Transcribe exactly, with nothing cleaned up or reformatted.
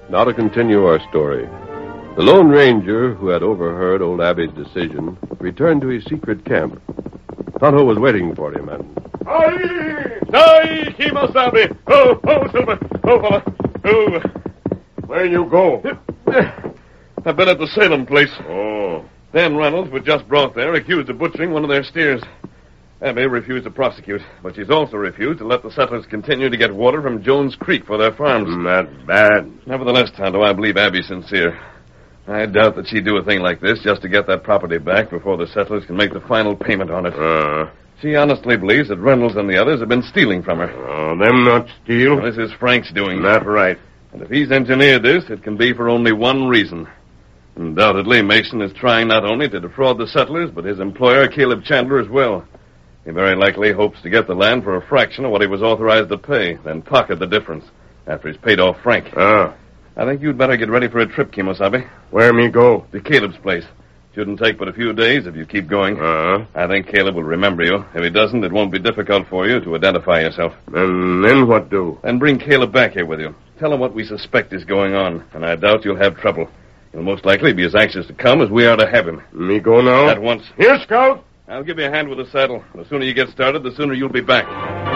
Now to continue our story. The Lone Ranger, who had overheard old Abby's decision, returned to his secret camp. Tonto was waiting for him, and... Aye! Aye, Kemosabe! Oh, oh, Silver! Oh, fella! Oh! Where you go? I've been at the Salem place. Oh. Dan Reynolds was just brought there, accused of butchering one of their steers. Abby refused to prosecute, but she's also refused to let the settlers continue to get water from Jones Creek for their farms. Not bad. Nevertheless, Tonto, I believe Abby's sincere. I doubt that she'd do a thing like this just to get that property back before the settlers can make the final payment on it. Uh, she honestly believes that Reynolds and the others have been stealing from her. Oh, them not steal. Well, this is Frank's doing. Not right. And if he's engineered this, it can be for only one reason. Undoubtedly, Mason is trying not only to defraud the settlers, but his employer, Caleb Chandler, as well. He very likely hopes to get the land for a fraction of what he was authorized to pay, then pocket the difference after he's paid off Frank. Ah. I think you'd better get ready for a trip, Kemosabe. Where me go? To Caleb's place. Shouldn't take but a few days if you keep going. Uh-huh. I think Caleb will remember you. If he doesn't, it won't be difficult for you to identify yourself. And then what do? Then bring Caleb back here with you. Tell him what we suspect is going on, and I doubt you'll have trouble. He'll most likely be as anxious to come as we are to have him. Me go now? At once. Here, Scout. I'll give you a hand with the saddle. The sooner you get started, the sooner you'll be back.